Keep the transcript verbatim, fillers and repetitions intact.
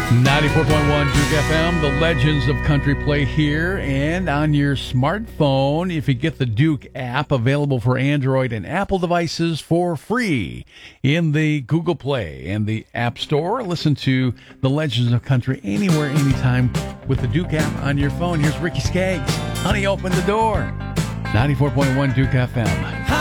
ninety-four point one Duke F M, the legends of country play here and on your smartphone. If you get the Duke app, available for Android and Apple devices for free in the Google Play and the App Store. Listen to the legends of country anywhere, anytime with the Duke app on your phone. Here's Ricky Skaggs. Honey, open the door. ninety-four point one Duke F M.